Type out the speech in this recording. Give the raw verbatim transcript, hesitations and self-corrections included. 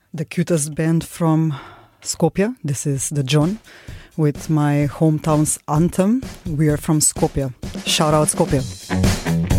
the cutest band from Skopje. This is the John with my hometown's anthem. We are from Skopje. Shout out Skopje.